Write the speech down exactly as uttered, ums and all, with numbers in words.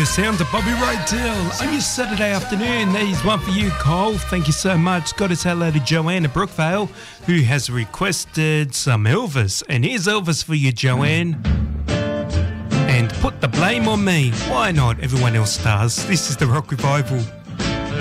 the sounds of Bobby Rydell on your Saturday afternoon. There's one for you, Cole. Thank you so much. Got to say hello to Joanne at Brookvale, who has requested some Elvis. And here's Elvis for you, Joanne. And Put the Blame on Me. Why not? Everyone else does. This is the Rock Revival.